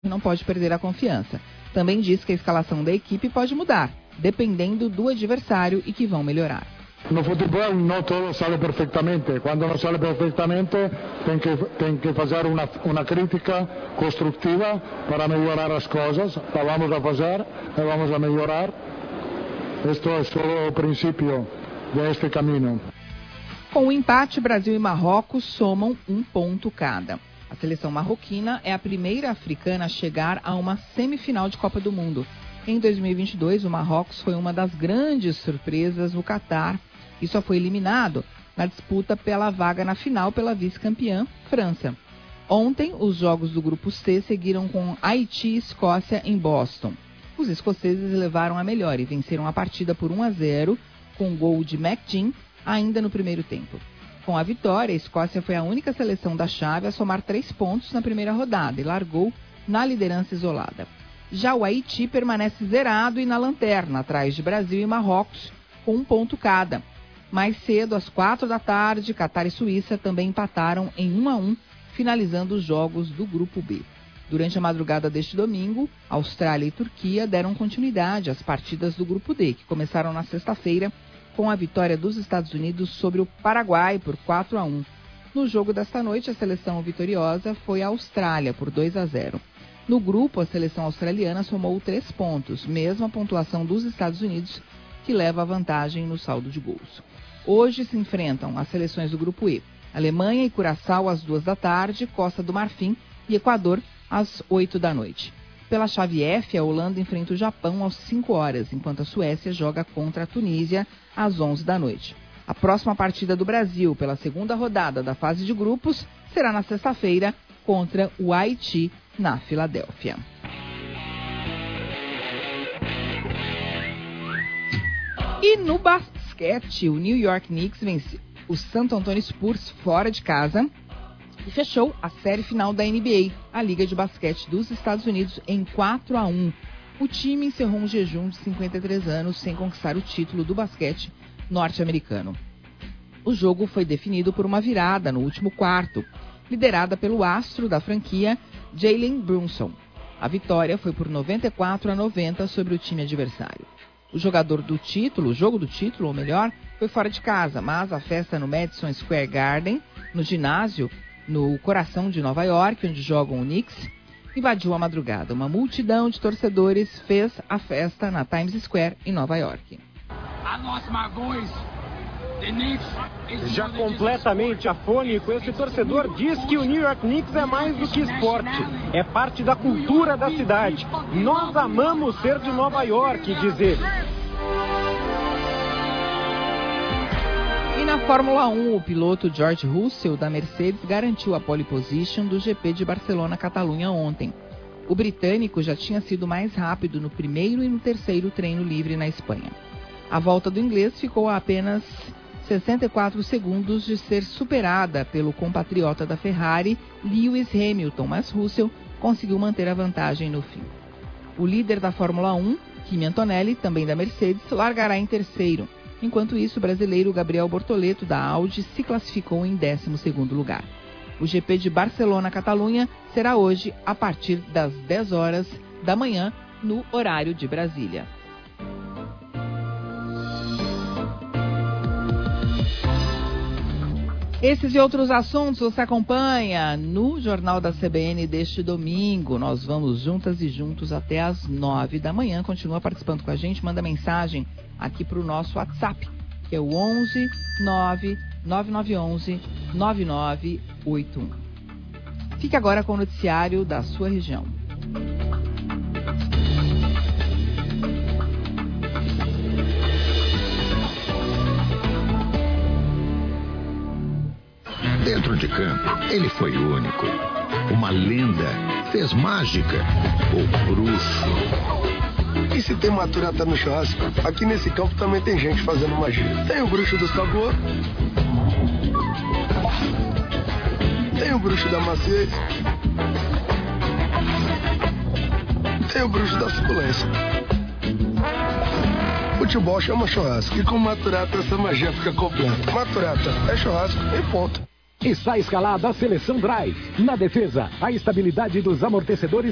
não pode perder a confiança. Também diz que a escalação da equipe pode mudar, dependendo do adversário e que vão melhorar. No futebol não tudo sale perfeitamente. Quando não sale perfeitamente, tem que fazer uma crítica construtiva para melhorar as coisas. La vamos a fazer e vamos a melhorar. Este é só o princípio deste caminho. Com o empate, Brasil e Marrocos somam 1 ponto cada. A seleção marroquina é a primeira africana a chegar a uma semifinal de Copa do Mundo. Em 2022, o Marrocos foi uma das grandes surpresas no Catar e só foi eliminado na disputa pela vaga na final pela vice-campeã, França. Ontem, os jogos do Grupo C seguiram com Haiti e Escócia em Boston. Os escoceses levaram a melhor e venceram a partida por 1-0 com o gol de McGinn ainda no primeiro tempo. Com a vitória, a Escócia foi a única seleção da chave a somar 3 pontos na primeira rodada e largou na liderança isolada. Já o Haiti permanece zerado e na lanterna, atrás de Brasil e Marrocos, com 1 ponto cada. Mais cedo, às 4 da tarde, Catar e Suíça também empataram em 1-1, finalizando os jogos do Grupo B. Durante a madrugada deste domingo, Austrália e Turquia deram continuidade às partidas do Grupo D, que começaram na sexta-feira, com a vitória dos Estados Unidos sobre o Paraguai por 4-1. No jogo desta noite, a seleção vitoriosa foi a Austrália por 2-0. No grupo, a seleção australiana somou 3 pontos, mesma pontuação dos Estados Unidos, que leva a vantagem no saldo de gols. Hoje se enfrentam as seleções do Grupo E, Alemanha e Curaçao às 2 da tarde, Costa do Marfim e Equador às 8 da noite. Pela chave F, a Holanda enfrenta o Japão às 5 horas, enquanto a Suécia joga contra a Tunísia às 11 da noite. A próxima partida do Brasil pela segunda rodada da fase de grupos será na sexta-feira contra o Haiti, na Filadélfia. E no basquete, o New York Knicks vence o San Antonio Spurs fora de casa e fechou a série final da NBA, a Liga de Basquete dos Estados Unidos, em 4-1. O time encerrou um jejum de 53 anos sem conquistar o título do basquete norte-americano. O jogo foi definido por uma virada no último quarto, liderada pelo astro da franquia, Jalen Brunson. A vitória foi por 94-90 sobre o time adversário. O jogo do título, ou melhor, foi fora de casa, mas a festa no Madison Square Garden, no ginásio, no coração de Nova York, onde jogam o Knicks, invadiu a madrugada. Uma multidão de torcedores fez a festa na Times Square, em Nova York. Já completamente afônico, esse torcedor diz que o New York Knicks é mais do que esporte, é parte da cultura da cidade. Nós amamos ser de Nova York, diz ele. E na Fórmula 1, o piloto George Russell, da Mercedes, garantiu a pole position do GP de Barcelona-Catalunha ontem. O britânico já tinha sido mais rápido no primeiro e no terceiro treino livre na Espanha. A volta do inglês ficou a apenas 64 segundos de ser superada pelo compatriota da Ferrari, Lewis Hamilton, mas Russell conseguiu manter a vantagem no fim. O líder da Fórmula 1, Kimi Antonelli, também da Mercedes, largará em terceiro. Enquanto isso, o brasileiro Gabriel Bortoleto, da Audi, se classificou em 12º lugar. O GP de Barcelona-Catalunha será hoje a partir das 10 horas da manhã, no horário de Brasília. Esses e outros assuntos você acompanha no Jornal da CBN deste domingo. Nós vamos juntas e juntos até às 9 da manhã. Continua participando com a gente, manda mensagem aqui para o nosso WhatsApp, que é o 11 9 9911 9981. Fique agora com o noticiário da sua região. Dentro de campo, ele foi único. Uma lenda, fez mágica, o bruxo. E se tem maturata no churrasco, aqui nesse campo também tem gente fazendo magia. Tem o bruxo do sabor, tem o bruxo da maciez, tem o bruxo da suculência. Futebol chama churrasco e com maturata essa magia fica completa. Maturata é churrasco e ponto. Está escalada a Seleção Drive. Na defesa, a estabilidade dos amortecedores